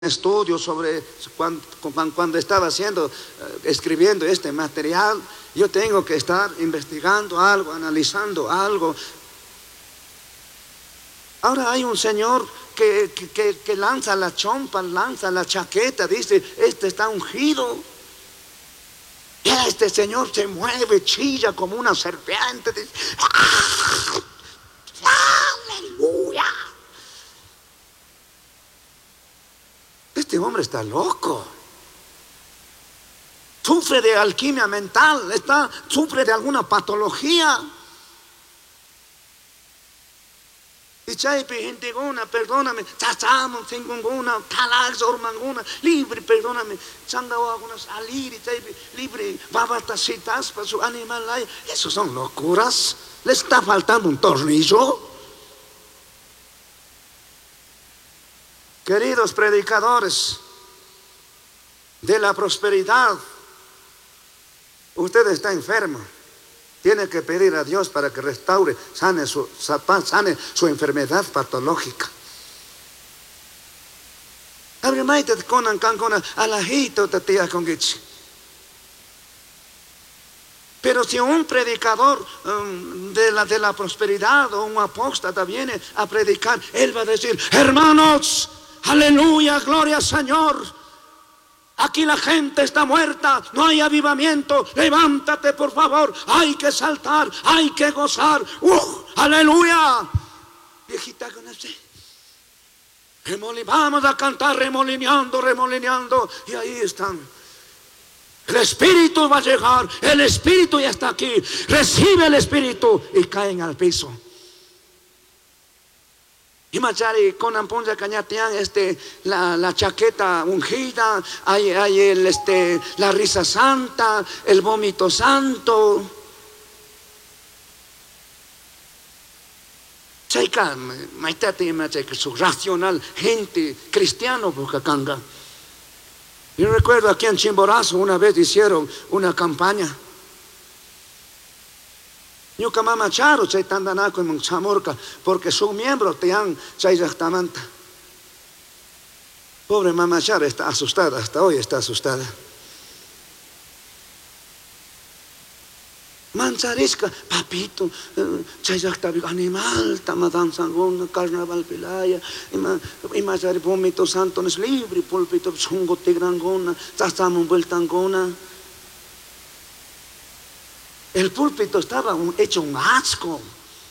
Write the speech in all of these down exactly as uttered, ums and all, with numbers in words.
estudio sobre cuando, cuando estaba haciendo, uh, escribiendo este material. Yo tengo que estar investigando algo, analizando algo. Ahora hay un señor que, que, que, que lanza la chompa, lanza la chaqueta, dice, este está ungido. Y este señor se mueve, chilla como una serpiente, dice, ¡ah! ¡Aleluya! Este hombre está loco. Sufre de alquimia mental, está, sufre de alguna patología. Y chaypi gente guna, perdóname, chachamos singuna, talax ormanguna, libre, perdóname, changawaguna salir y chaypi libre, babatasitas para su animal. Esos son locuras. Le está faltando un tornillo. Queridos predicadores de la prosperidad, usted está enfermo. Tiene que pedir a Dios para que restaure, sane su, sane su enfermedad patológica. Pero si un predicador um, de, la, de la prosperidad o un apóstata viene a predicar, él va a decir, hermanos, aleluya, gloria al Señor. Aquí la gente está muerta, no hay avivamiento. Levántate, por favor. Hay que saltar, hay que gozar. ¡Uh! ¡Aleluya! Viejita con ese. Vamos a cantar remolineando, remolineando. Y ahí están. El Espíritu va a llegar. El Espíritu ya está aquí. Recibe el Espíritu y caen al piso. Y machari con ampunza cañatian este la, la chaqueta ungida, hay, hay el este la risa santa, el vómito santo. Chaika, maitate machaika su racional gente cristiano bocacanga. Yo recuerdo aquí en Chimborazo una vez hicieron una campaña. Yo camama charo chay tandanaco en chamorca porque su miembro te han chay yachtamanta. Pobre mamá charo está asustada, hasta hoy está asustada. Mancharisca, papito, chay yachtabi animal, tamadan sangona, carnaval pilaya, y machari vómito santo es libre, pulpito chungo tigrangona, tachamo vueltangona. El púlpito estaba un, hecho un asco,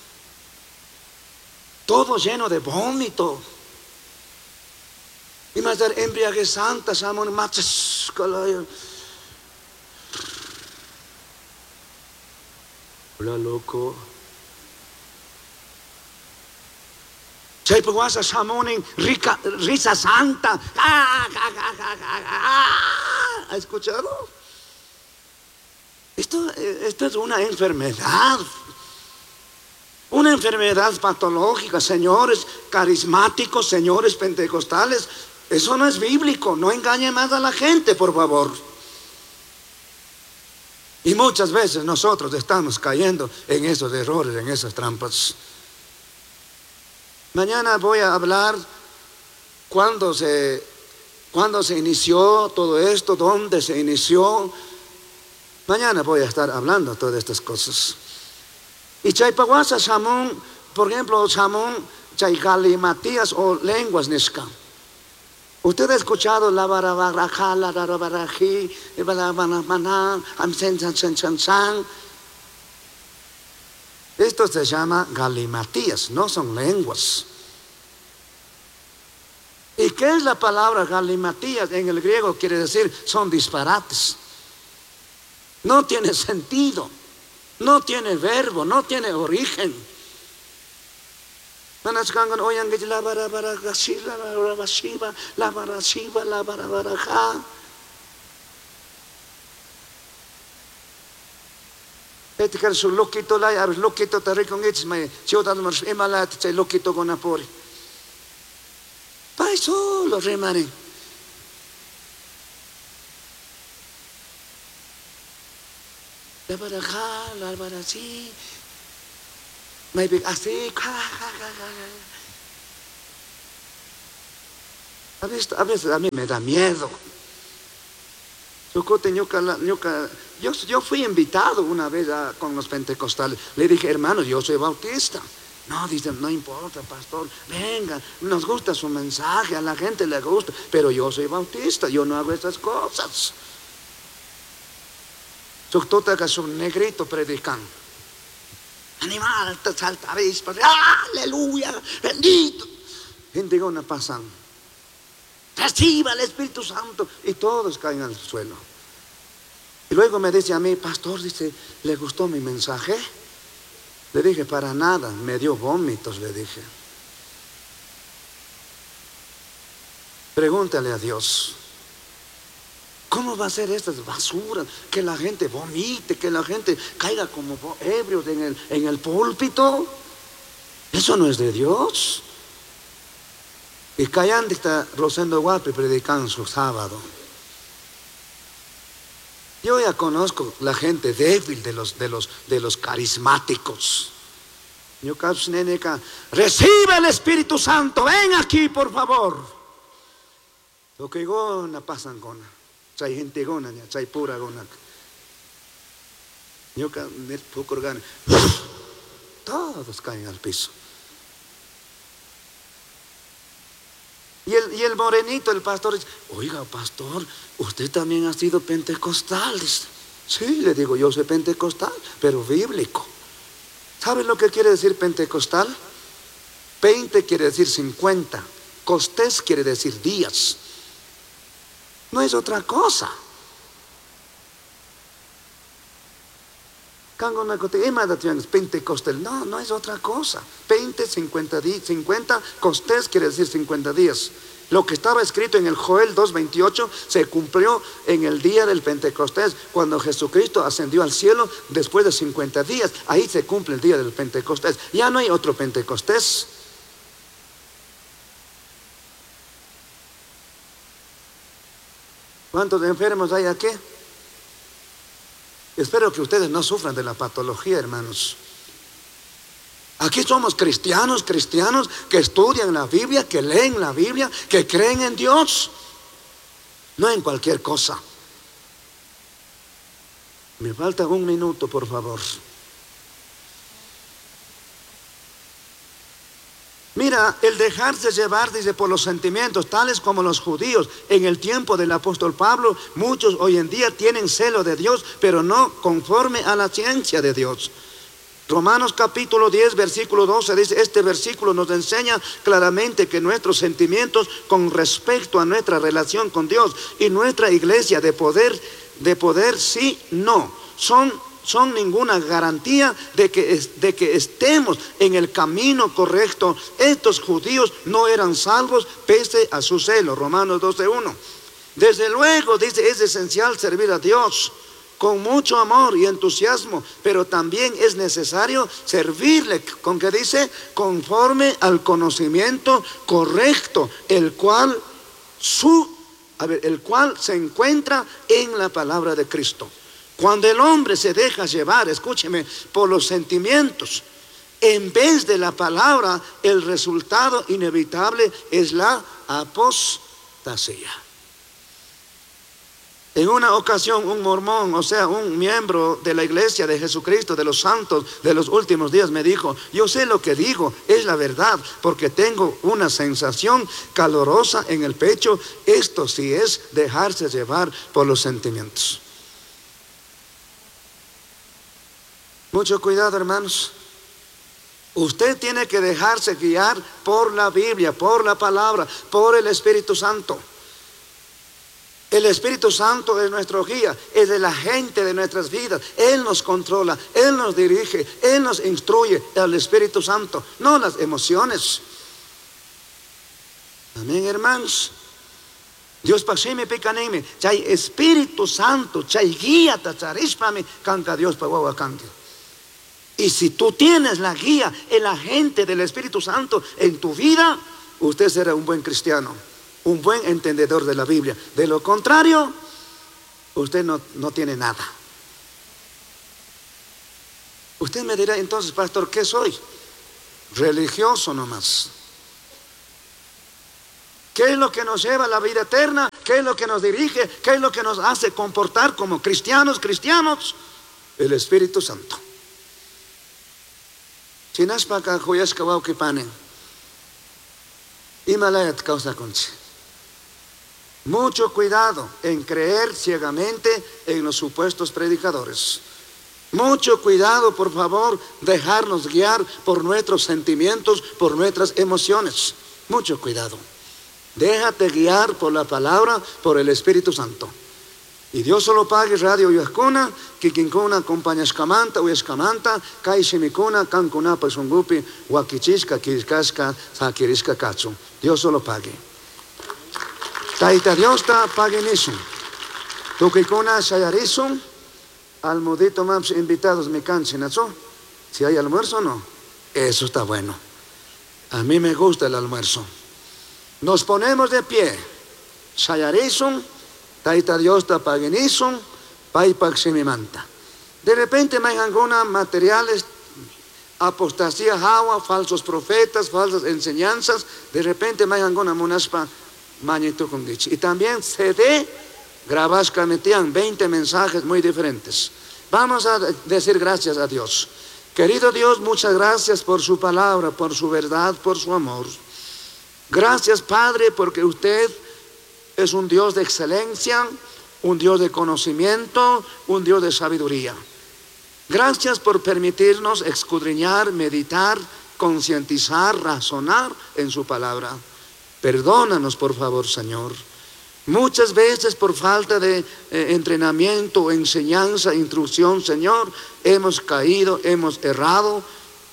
todo lleno de vómito. Y más de embriague santa, samon machas, hola loco. Chaypuasa samonin risa santa. ¿Ha escuchado? Esto, esto es una enfermedad, una enfermedad patológica, señores carismáticos, señores pentecostales. Eso no es bíblico, no engañe más a la gente, por favor. Y muchas veces nosotros estamos cayendo en esos errores, en esas trampas. Mañana voy a hablar cuándo se, cuándo se inició todo esto, dónde se inició. Mañana voy a estar hablando de todas estas cosas. Y chaypaguasa chamón, por ejemplo, chamón, chay galimatías o lenguas nesca. Usted ha escuchado la barabaraja, la barabarají, la barabaraná, amsen san san san san. Esto se llama galimatías, no son lenguas. ¿Y qué es la palabra galimatías? En el griego quiere decir son disparates. No tiene sentido, no tiene verbo, no tiene origen. Manaskangan oyan que la barabarashi, la barabashiva, la barashiva, la barabaraja. Etikar su loquito la, ar loquito te recongets me, ciudad más emalat te loquito con apori. Para eso lo remaren. La baraja, la barasí, maybe así, A veces, a veces a mí me da miedo. Yo, yo, yo fui invitado una vez a, con los pentecostales. Le dije, hermano, yo soy bautista. No, dicen, no importa, pastor, venga, nos gusta su mensaje, a la gente le gusta, pero yo soy bautista, yo no hago esas cosas. Yo toca un negrito predicando. Animal, te saltaréis, aleluya, bendito. Gente no pasan. Reciba el Espíritu Santo. Y todos caen al suelo. Y luego me dice a mí, pastor, dice, ¿le gustó mi mensaje? Le dije, para nada, me dio vómitos, le dije. Pregúntale a Dios, ¿cómo va a ser estas basuras? Que la gente vomite, que la gente caiga como ebrios en el, en el púlpito. Eso no es de Dios. Y callando está Rosendo Guapi predicando su sábado. Yo ya conozco la gente débil de los, de los, de los carismáticos. Yo recibe el Espíritu Santo, ven aquí por favor. Lo que gona pasan gona. Hay gente gona, hay pura gona. Yo todos caen al piso. Y el, y el morenito, el pastor, dice, oiga, pastor, usted también ha sido pentecostal. Dice, sí, le digo, yo soy pentecostal, pero bíblico. ¿Sabe lo que quiere decir pentecostal? Veinte quiere decir cincuenta. Costés quiere decir días. No es otra cosa. Pentecostal, no, no es otra cosa. veinte, cincuenta, cincuenta, costés quiere decir cincuenta días. Lo que estaba escrito en el Joel dos veintiocho se cumplió en el día del Pentecostés, cuando Jesucristo ascendió al cielo después de cincuenta días. Ahí se cumple el día del Pentecostés. Ya no hay otro Pentecostés. ¿Cuántos enfermos hay aquí? Espero que ustedes no sufran de la patología, hermanos. Aquí somos cristianos, cristianos que estudian la Biblia, que leen la Biblia, que creen en Dios, no en cualquier cosa. Me falta un minuto, por favor. Mira, el dejarse llevar, dice, por los sentimientos, tales como los judíos en el tiempo del apóstol Pablo. Muchos hoy en día tienen celo de Dios, pero no conforme a la ciencia de Dios. Romanos capítulo diez, versículo doce dice, este versículo nos enseña claramente que nuestros sentimientos con respecto a nuestra relación con Dios y nuestra iglesia de poder, de poder sí, no, son son ninguna garantía de que, de que estemos en el camino correcto. Estos judíos no eran salvos pese a su celo. Romanos doce uno. Desde luego, dice, es esencial servir a Dios con mucho amor y entusiasmo, pero también es necesario servirle, ¿con qué dice? Conforme al conocimiento correcto, el cual su, a ver, el cual se encuentra en la palabra de Cristo. Cuando el hombre se deja llevar, escúcheme, por los sentimientos, en vez de la palabra, el resultado inevitable es la apostasía. En una ocasión un mormón, o sea, un miembro de la iglesia de Jesucristo, de los santos de los últimos días, me dijo, yo sé lo que digo, es la verdad, porque tengo una sensación calorosa en el pecho. Esto sí es dejarse llevar por los sentimientos. Mucho cuidado, hermanos. Usted tiene que dejarse guiar por la Biblia, por la palabra, por el Espíritu Santo. El Espíritu Santo es nuestro guía, es el agente de nuestras vidas. Él nos controla, Él nos dirige, Él nos instruye, el Espíritu Santo, no las emociones. Amén, hermanos. Dios pasime picaneme, chay Espíritu Santo, chay guía tacharispame, canta Dios para cante. Y si tú tienes la guía, el agente del Espíritu Santo en tu vida, usted será un buen cristiano, un buen entendedor de la Biblia. De lo contrario, usted no, no tiene nada. Usted me dirá, entonces, pastor, ¿qué soy? Religioso nomás. ¿Qué es lo que nos lleva a la vida eterna? ¿Qué es lo que nos dirige? ¿Qué es lo que nos hace comportar como cristianos, cristianos? El Espíritu Santo. Chinashpaka huyashka wawkipane. Himalayat causa conchi. Mucho cuidado en creer ciegamente en los supuestos predicadores. Mucho cuidado, por favor, dejarnos guiar por nuestros sentimientos, por nuestras emociones. Mucho cuidado. Déjate guiar por la palabra, por el Espíritu Santo. Y Dios solo pague radio Yuascuna, Kikinkuna, compañascamanta, Uyascamanta, Kaishimikuna, Cancuna, Pasungupi, Huaquichishka, Kirishkashka, Sakirishka Katsu. Dios solo pague. Taita Dios ta pague nisun. Tukikuna Shayarisun, almudito maps invitados mi canchinazo. Si hay almuerzo o no, eso está bueno. A mí me gusta el almuerzo. Nos ponemos de pie. Shayarisun, Taita Dios ta pagenison, Paipaximimanta. De repente me hay algunos materiales, apostasía, agua, falsos profetas, falsas enseñanzas. De repente me hay alguna monaspa mañito con dicho. Y también C D, grabasca metían veinte mensajes muy diferentes. Vamos a decir gracias a Dios. Querido Dios, muchas gracias por su palabra, por su verdad, por su amor. Gracias, Padre, porque usted es un Dios de excelencia, un Dios de conocimiento, un Dios de sabiduría. Gracias por permitirnos escudriñar, meditar, concientizar, razonar en su palabra. Perdónanos, por favor, Señor. Muchas veces por falta de eh, entrenamiento, enseñanza, instrucción, Señor, hemos caído, hemos errado,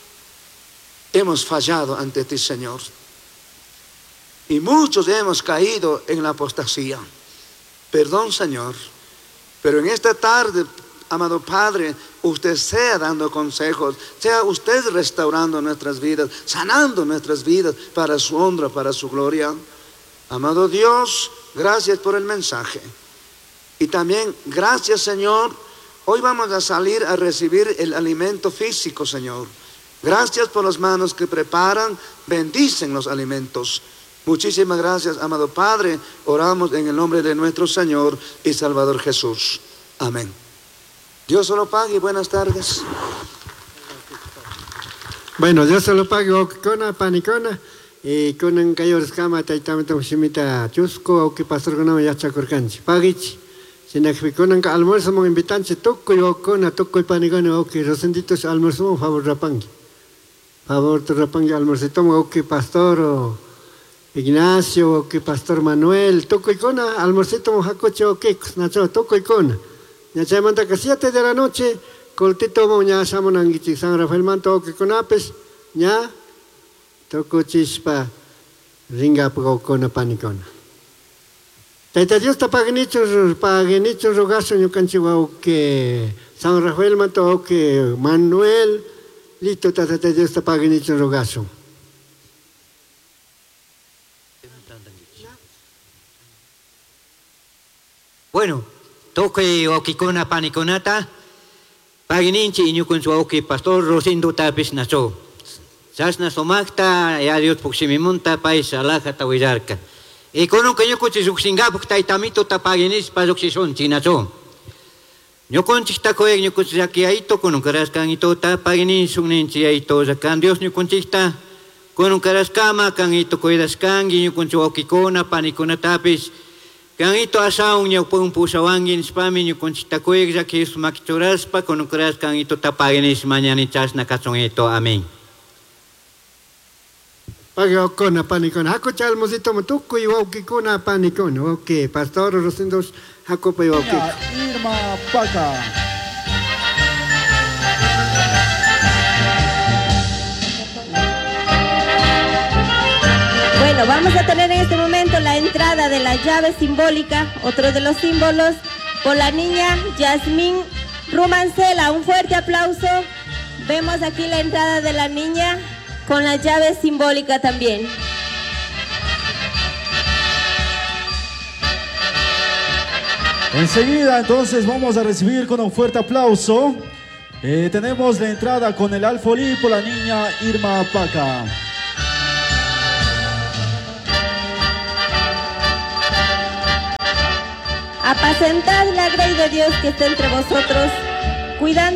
hemos fallado ante ti, Señor. Y muchos hemos caído en la apostasía. Perdón, Señor. Pero en esta tarde, amado Padre, usted sea dando consejos, sea usted restaurando nuestras vidas, sanando nuestras vidas para su honra, para su gloria. Amado Dios, gracias por el mensaje. Y también gracias, Señor. Hoy vamos a salir a recibir el alimento físico, Señor. Gracias por las manos que preparan, bendicen los alimentos. Muchísimas gracias, amado Padre. Oramos en el nombre de nuestro Señor y Salvador Jesús. Amén. Dios se lo pague y buenas tardes. Bueno, Dios se lo pague. Okikona, panicona. Y con un cayor escama, taitamento shimita chusco, o que pastor con ya chacorcanchi. Pagich. Si no con almuerzo, me invitanche, toco y okona, toco y panicona, o que rosenditos almuerzo, favor rapangi. Favor tu rapangi almuercito, o que pastor o. Ignacio, que Pastor Manuel, toco icona, almorcito mojacoche o que, nacho, toco icona. Ya se manda que siete de la noche, coltito moña, samonangichi, San Rafael manto, que con apes, ya, toco chispa, ringa con panicona. Taita Dios ta pagenicho, pagenicho rogazo, yo canchiwa, que San Rafael manto, que Manuel, listo, taita Dios ta pagenicho rogazo. Bueno, toque okikona paniconata, pagininchi y ñukun su oki pastor Rosindo tapis nacho. Sasna somakta, ya Dios puximimunta, país alaja tawillarka. Y con un que ñukuchi suxingapuk taitamito tapaginis pasoxison chinacho. Ñukun chistaco ek ñukun sakiaito, con un carascanito tapaginis suninchi aito sacan Dios ñukun chista, con un carascama, canito coidascangi, ñukun su okikona panicona tapis. Kang ito asaw niya pong pusawangin spami niyo kung sitakuig sa kis makituras pa kung kuras kang ito tapaginis manyani chas na kasong ito. Amen. Pagkona panikon. Hako chalmosito matuko iwawkikona panikon. Okay, Pastor Rosendos, hako pa iwawkik. Irma Paca. Bueno, vamos a tener en este momento la entrada de la llave simbólica, otro de los símbolos, por la niña Yasmín Rumancela. Un fuerte aplauso. Vemos aquí la entrada de la niña con la llave simbólica también. Enseguida entonces vamos a recibir con un fuerte aplauso. Eh, tenemos la entrada con el alfolí por la niña Irma Paca. Apacentad la grey de Dios que está entre vosotros, cuidando